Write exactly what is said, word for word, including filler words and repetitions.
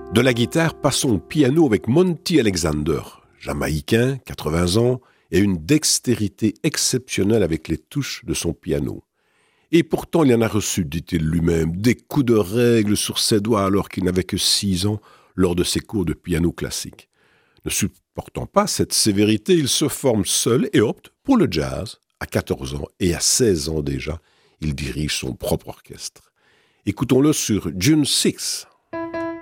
De la guitare, passons au piano avec Monty Alexander, jamaïcain, quatre-vingts ans, et une dextérité exceptionnelle avec les touches de son piano. Et pourtant, il en a reçu, dit-il lui-même, des coups de règle sur ses doigts alors qu'il n'avait que six ans lors de ses cours de piano classique. Ne supportant pas cette sévérité, il se forme seul et opte pour le jazz. À quatorze ans et à seize ans déjà, il dirige son propre orchestre. Écoutons-le sur June sixth.